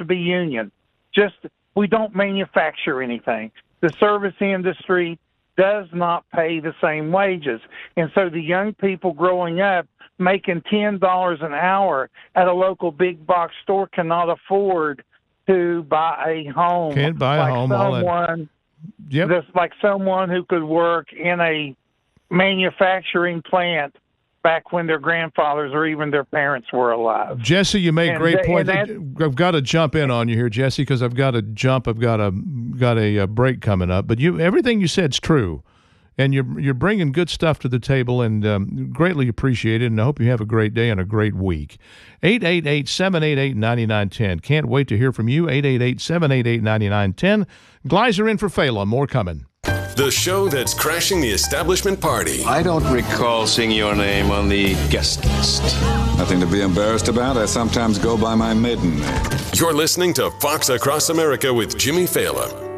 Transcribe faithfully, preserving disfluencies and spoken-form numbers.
to be union. Just we don't manufacture anything. The service industry does not pay the same wages. And so the young people growing up making ten dollars an hour at a local big box store cannot afford to buy a home. Can't buy like a home. Someone, yep. that's like someone who could work in a manufacturing plant back when their grandfathers or even their parents were alive. Jesse, you make and great th- points. that, I've got to jump in on you here, Jesse, because I've got to jump. I've got a got a, a break coming up. But you, everything you said's true, and you're you're bringing good stuff to the table, and um, greatly appreciated. And I hope you have a great day and a great week. eight eight eight, seven eight eight, nine nine one zero. Can't wait to hear from you. eight eight eight, seven eight eight, nine nine one zero. Gleiser in for Phelan. More coming. The show that's crashing the establishment party. I don't recall seeing your name on the guest list. Nothing to be embarrassed about. I sometimes go by my maiden name. You're listening to Fox Across America with Jimmy Phelan.